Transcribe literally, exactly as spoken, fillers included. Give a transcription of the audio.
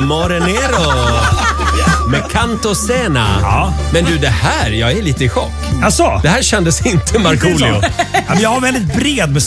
Amore Nero med Canto Sena. Ja. Men du, det här, jag är lite i chock. Alltså, Det här kändes inte Markoolio. Ja, men jag har väldigt bred